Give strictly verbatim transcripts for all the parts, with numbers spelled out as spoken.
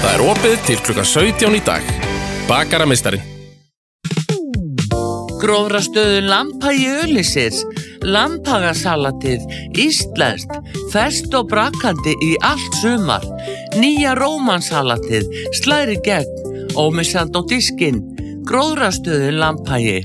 Það er opið til klukkan sautján í dag. Bakarameistarinn. Grófrastöðu Lambhagi Öllisir, Lambhagasalatið, íslenskt, ferskt og brakandi í allt sumar. Nýja rómansalatið, slæri gegn, ómissandi á diskinn. Grófrastöðu Lambhagi.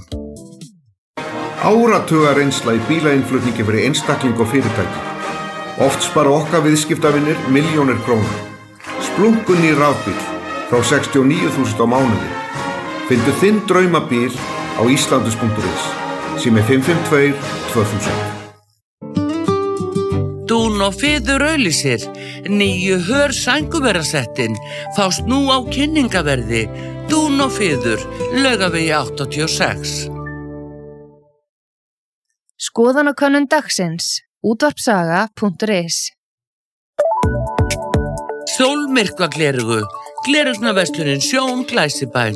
Áratuga reynsla í bílainnflutningi fyrir einstakling og fyrirtæki. Oft spara okkar viðskiptavinir milljónir króna. Splunkunni rafbíl frá sextíu og níu þúsund á mánuði. Fyndu þinn draumabíl á íslandus punktur is. Sími fimm fimm tvö tvö þúsund. Dún og Fiður Öllisir, nýju hör sænguverasettin, fást nú á kynningaverði. Dún og Fiður, Laugavegi áttatíu og sex. Skoðanakönnun dagsins, útvarpsaga punktur is. Sólmyrkvaglerugu, glerugnaverslunin Sjón Glæsibæ.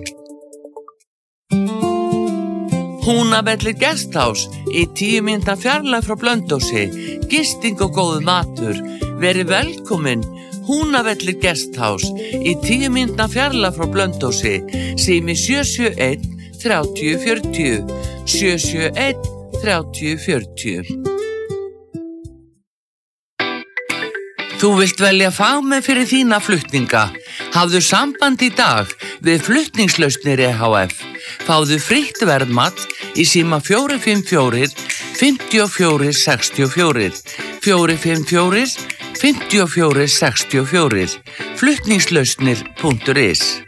Húnavellir Guesthouse í tíu mínútna fjarlægð frá Blönduósi, gisting og góður matur. Verið velkomin, Húnavellir Guesthouse í tíu mínútna fjarlægð frá Blönduósi, sími sjö sjö einn þrjátíu fjörutíu, sjö sjö einn þrjátíu fjörutíu. Þú vilt velja fagmenn fyrir þína flutninga. Hafðu samband í dag við Flutningslausnir E H F. Fáðu frítt verðmat í síma fjögur fimm fjögur, fimm fjögur sex fjögur, fjögur fimm fjögur, fimm fjögur sex fjögur, flutningslausnir punktur is.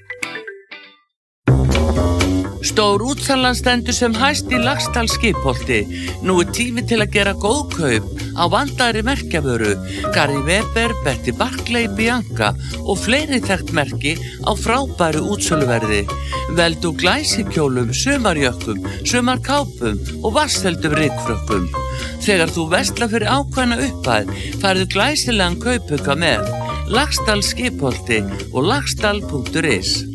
Stór útsalan stendur sem hæst í Laxdal Skipholti. Nú er tími til að gera góð kaup á vandaðri merkjavöru. Gary Weber, Betty Barclay, Bianca og fleiri þekkt merki á frábæru útsöluverði. Veldu glæsikjólum, sumarjökkum, sumarkápum og vatnsfeldum rykfrökkum. Þegar þú verslar fyrir ákveðna upphæð, færðu glæsilegan kaupauka með. Laxdal Skipholti og laxdal punktur is.